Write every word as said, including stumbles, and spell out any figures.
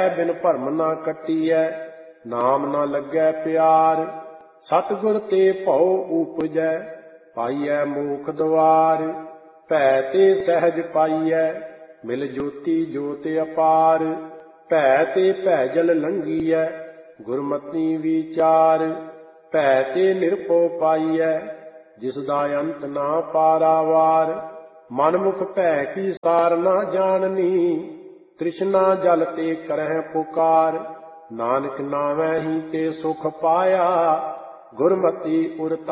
ਬਿਨ ਭਰਮ ਨਾ ਕੱਟੀਐ, ਨਾਮ ਨਾ ਲੱਗੈ ਪਿਆਰ। ਸਤਿਗੁਰ ਤੇ ਭਉ ਊਪਜੈ, ਪਾਈਐ ਮੋਖ ਦੁਆਰ। ਭੈ ਤੇ ਸਹਿਜ ਪਾਈਐ, ਮਿਲ ਜੋਤੀ ਜੋਤਿ ਅਪਾਰ। ਭੈ ਤੇ ਭੈਜਲ ਲੰਘੀਐ, ਗੁਰਮਤਿ ਵਿਚਾਰ। ਭੈ ਤੇ ਨਿਰਭਉ ਪਾਈਐ, ਜਿਸ ਦਾ ਅੰਤ ਨਾ ਪਾਰਾਵਾਰ। ਮਨਮੁਖ ਭੈ ਕੀ ਸਾਰ ਨਾ ਜਾਣਨੀ, ਤ੍ਰਿਸ਼ਨਾ ਜਲ ਤੇ ਕਰਹਿ ਪੁਕਾਰ। ਨਾਨਕ ਨਾਵੈ ਹੀ ਤੇ ਸੁਖ ਪਾਇਆ, ਗੁਰਮਤਿ ਉਰ